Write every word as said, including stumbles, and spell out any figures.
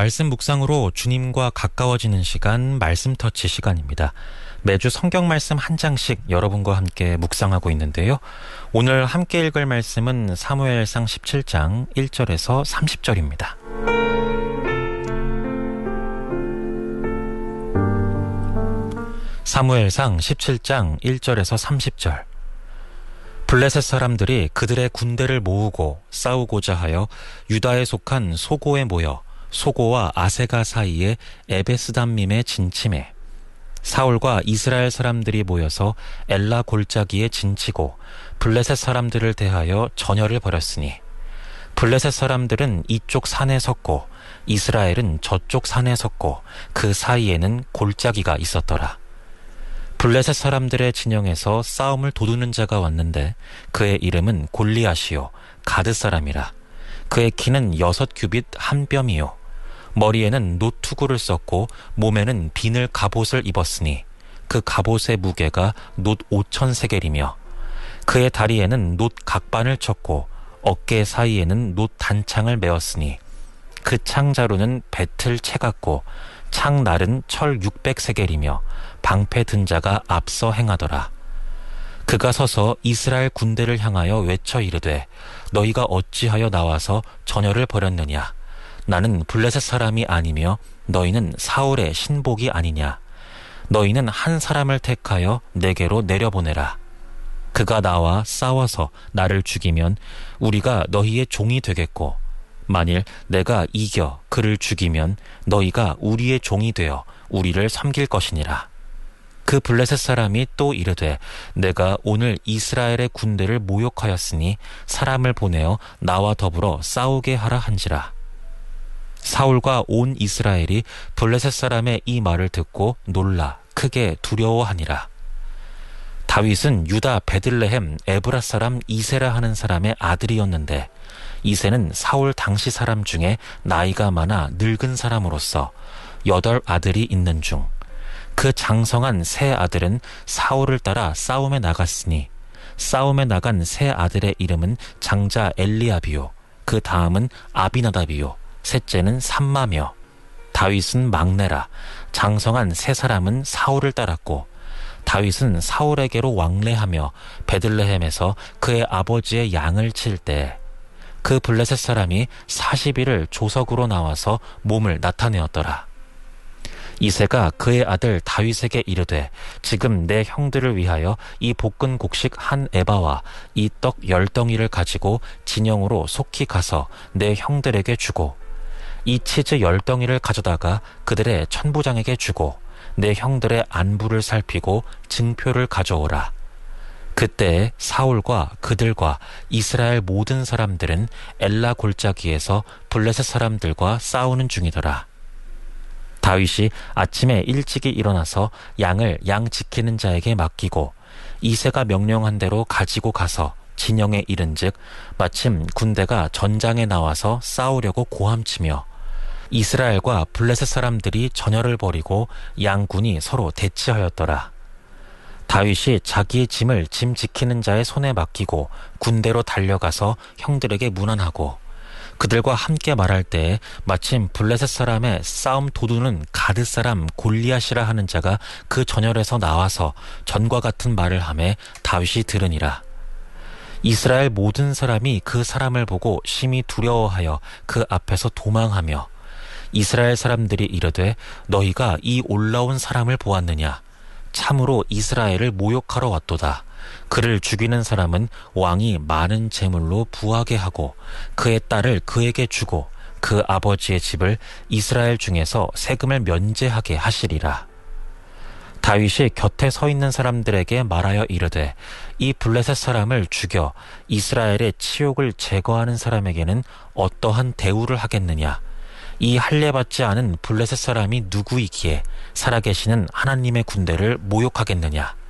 말씀 묵상으로 주님과 가까워지는 시간, 말씀 터치 시간입니다. 매주 성경 말씀 한 장씩 여러분과 함께 묵상하고 있는데요. 오늘 함께 읽을 말씀은 사무엘상 십칠 장 일 절에서 삼십 절입니다. 사무엘상 십칠 장 일 절에서 삼십 절. 블레셋 사람들이 그들의 군대를 모으고 싸우고자 하여 유다에 속한 소고에 모여 소고와 아세가 사이에 에베스담밈에 진침해 사울과 이스라엘 사람들이 모여서 엘라 골짜기에 진치고 블레셋 사람들을 대하여 전열을 벌였으니 블레셋 사람들은 이쪽 산에 섰고 이스라엘은 저쪽 산에 섰고 그 사이에는 골짜기가 있었더라. 블레셋 사람들의 진영에서 싸움을 도두는 자가 왔는데 그의 이름은 골리앗이요 가드 사람이라. 그의 키는 여섯 규빗 한 뼘이요 머리에는 노투구를 썼고 몸에는 비늘 갑옷을 입었으니 그 갑옷의 무게가 놋 오천 세겔이며 그의 다리에는 놋 각반을 쳤고 어깨 사이에는 놋 단창을 메었으니 그 창자루는 배틀 채 같고 창날은 철 육백 세겔이며 방패 든 자가 앞서 행하더라. 그가 서서 이스라엘 군대를 향하여 외쳐 이르되 너희가 어찌하여 나와서 전열을 벌였느냐. 나는 블레셋 사람이 아니며 너희는 사울의 신복이 아니냐. 너희는 한 사람을 택하여 내게로 내려보내라. 그가 나와 싸워서 나를 죽이면 우리가 너희의 종이 되겠고 만일 내가 이겨 그를 죽이면 너희가 우리의 종이 되어 우리를 섬길 것이니라. 그 블레셋 사람이 또 이르되 내가 오늘 이스라엘의 군대를 모욕하였으니 사람을 보내어 나와 더불어 싸우게 하라 한지라. 사울과 온 이스라엘이 블레셋 사람의 이 말을 듣고 놀라 크게 두려워하니라. 다윗은 유다 베들레헴 에브라 사람 이세라 하는 사람의 아들이었는데 이세는 사울 당시 사람 중에 나이가 많아 늙은 사람으로서 여덟 아들이 있는 중 그 장성한 세 아들은 사울을 따라 싸움에 나갔으니 싸움에 나간 세 아들의 이름은 장자 엘리압이요 그 다음은 아비나답이요 셋째는 삼마며 다윗은 막내라. 장성한 세 사람은 사울을 따랐고 다윗은 사울에게로 왕래하며 베들레헴에서 그의 아버지의 양을 칠 때 그 블레셋 사람이 사십 일을 조석으로 나와서 몸을 나타내었더라. 이새가 그의 아들 다윗에게 이르되 지금 내 형들을 위하여 이 볶은 곡식 한 에바와 이 떡 열 덩이를 가지고 진영으로 속히 가서 내 형들에게 주고 이 치즈 열 덩이를 가져다가 그들의 천부장에게 주고 내 형들의 안부를 살피고 증표를 가져오라. 그때 사울과 그들과 이스라엘 모든 사람들은 엘라 골짜기에서 블레셋 사람들과 싸우는 중이더라. 다윗이 아침에 일찍이 일어나서 양을 양 지키는 자에게 맡기고 이새가 명령한 대로 가지고 가서 진영에 이른즉 마침 군대가 전장에 나와서 싸우려고 고함치며 이스라엘과 블레셋 사람들이 전열을 벌이고 양군이 서로 대치하였더라. 다윗이 자기의 짐을 짐 지키는 자의 손에 맡기고 군대로 달려가서 형들에게 문안하고 그들과 함께 말할 때에 마침 블레셋 사람의 싸움 도두는 가드 사람 골리앗이라 하는 자가 그 전열에서 나와서 전과 같은 말을 하매 다윗이 들으니라. 이스라엘 모든 사람이 그 사람을 보고 심히 두려워하여 그 앞에서 도망하며 이스라엘 사람들이 이르되 너희가 이 올라온 사람을 보았느냐. 참으로 이스라엘을 모욕하러 왔도다. 그를 죽이는 사람은 왕이 많은 재물로 부하게 하고 그의 딸을 그에게 주고 그 아버지의 집을 이스라엘 중에서 세금을 면제하게 하시리라. 다윗이 곁에 서 있는 사람들에게 말하여 이르되 이 블레셋 사람을 죽여 이스라엘의 치욕을 제거하는 사람에게는 어떠한 대우를 하겠느냐. 이 할례받지 않은 블레셋 사람이 누구이기에 살아계시는 하나님의 군대를 모욕하겠느냐.